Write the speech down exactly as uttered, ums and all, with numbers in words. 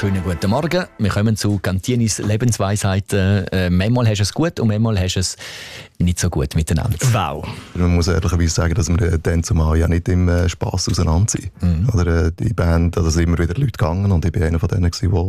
wunderschönen guten Morgen. Wir kommen zu Cantinis Lebensweisheiten. Äh, manchmal hast du es gut und manchmal hast du es nicht so gut miteinander. Wow. Man muss ehrlicherweise sagen, dass wir dann zumal ja nicht im äh, Spass auseinander sind. Mhm. Oder äh, die Band, also sind immer wieder Leute gegangen und ich war einer von denen, der